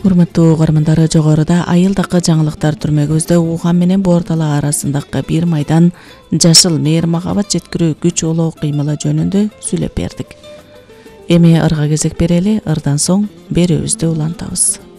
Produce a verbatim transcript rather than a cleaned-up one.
Урматтуу угармандары, жогоруда айылдакы жаңылыктар түрмөгүбүздө Ухан менен Бортала арасындагы бир майдан жашыл мээр махабат жеткирүү күч олоо кыймылы жөнүндө сүйлөп бердик. Эми ырга кезек берели, ырдан соң берүүбүздү улантабыз.